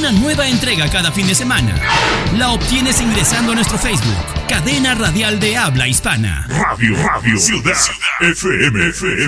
una nueva entrega cada fin de semana. La obtienes ingresando a nuestro Facebook, Cadena Radial de Habla Hispana. Radio Ciudad FM.